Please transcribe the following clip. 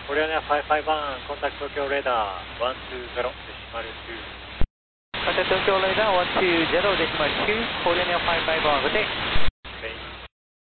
コリアニア551 contact Tokyo radar 120.2 Contact Tokyo radar 120.2 Korean Air 551 good day